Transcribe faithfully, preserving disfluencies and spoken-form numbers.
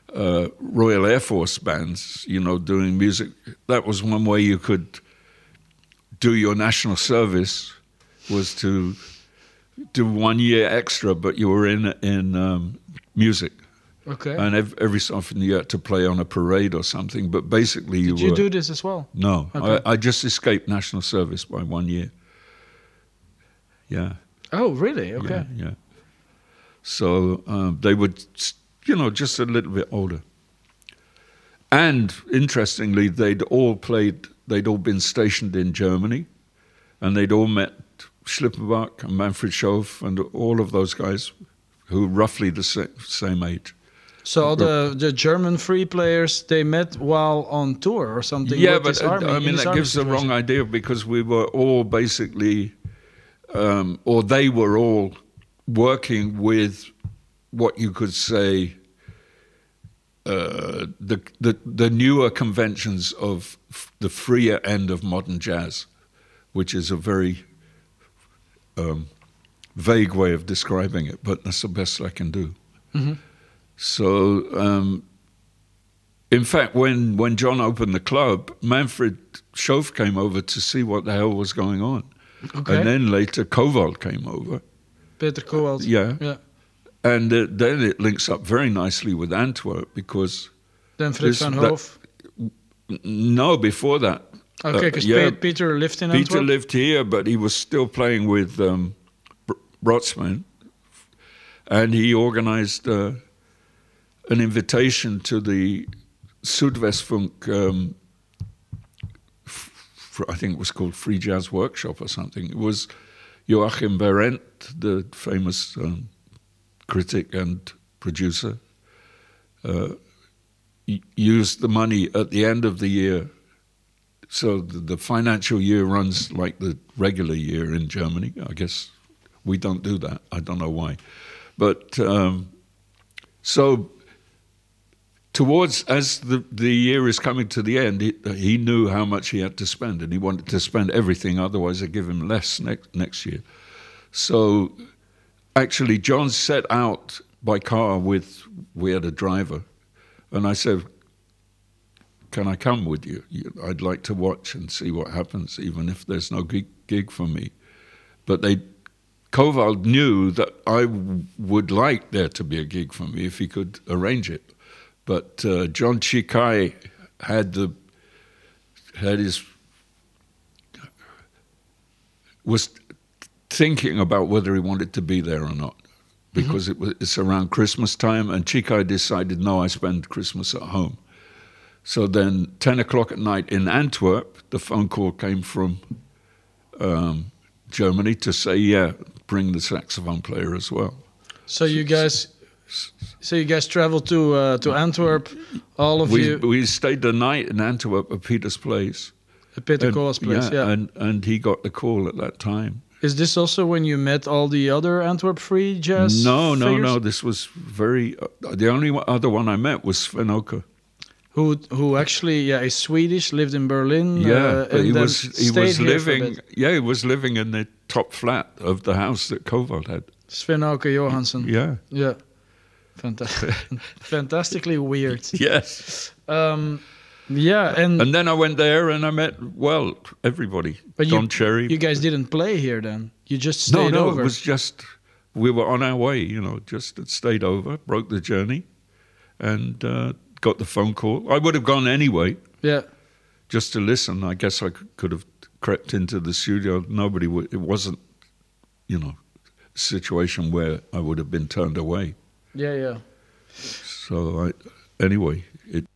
uh, Royal Air Force bands, you know, doing music. That was one way you could do your national service, was to do one year extra, but you were in in um, music. Okay. And every, every so often you had to play on a parade or something, but basically you Did you were... do this as well? No, Okay. I, I just escaped national service by one year. Yeah. Oh, really? Okay. Yeah, yeah. So um, they would, you know, just a little bit older. And interestingly, they'd all played, they'd all been stationed in Germany, and they'd all met Schlippenbach and Manfred Schof and all of those guys who were roughly the sa- same age. So all the, the German free players, they met while on tour or something? Yeah, with but this uh, army, I in mean, this that army gives the wrong situation? idea, because we were all basically, um, or they were all working with what you could say uh, the, the the newer conventions of f- the freer end of modern jazz, which is a very um, vague way of describing it, but that's the best I can do. Mm-hmm. So, um, in fact, when, when John opened the club, Manfred Schof came over to see what the hell was going on. Okay. And then later, Kowald came over. Peter Kowald. Yeah. Yeah. And uh, then it links up very nicely with Antwerp, because... Then Fritz this- van that- Hoof. No, before that. Okay, uh, because yeah, Peter lived in Peter Antwerp. lived here, but he was still playing with um, Br- Brotsman. And he organized uh, an invitation to the Südwestfunk, um, f- f- I think it was called Free Jazz Workshop or something. It was Joachim Berendt, the famous um, critic and producer, uh, y- used the money at the end of the year. So the, the financial year runs like the regular year in Germany. I guess we don't do that. I don't know why. But um, so towards, as the, the year is coming to the end, he, he knew how much he had to spend, and he wanted to spend everything, otherwise they'd give him less next, next year. So actually, John set out by car with, we had a driver, and I said, can I come with you? I'd like to watch and see what happens, even if there's no gig, gig for me. But they, Kowald knew that I w- would like there to be a gig for me if he could arrange it. But uh, John Chikai had the had his was thinking about whether he wanted to be there or not, because mm-hmm. it was it's around Christmas time, and Chikai decided, no, I spend Christmas at home. So then, ten o'clock at night in Antwerp, the phone call came from um, Germany to say, yeah, bring the saxophone player as well. So you guys, so you guys traveled to uh, to Antwerp, all of we, you. We stayed the night in Antwerp at Peter's place. At Peter And- Kowald's place, yeah. And, and he got the call at that time. Is this also when you met all the other Antwerp free jazz No, no, figures? no. This was very... Uh, the only one- other one I met was Sven Oke. Who who actually yeah is Swedish, lived in Berlin. Yeah, uh, but and he then was he stayed was here for a living. bit. Yeah, he was living in the top flat of the house that Kowald had. Sven Auke Johansson. Yeah. Yeah. Fantastic. Fantastically weird. Yes. Um, yeah, and, And then I went there and I met, well, everybody. but Don you, Cherry. you guys didn't play here then. You just no, stayed no, over. it was just, we were on our way, you know, just stayed over, broke the journey, and uh, got the phone call. I would have gone anyway, Yeah. just to listen. I guess I could, could have crept into the studio. Nobody would, it wasn't, you know, a situation where I would have been turned away. Yeah, yeah. So I, anyway, it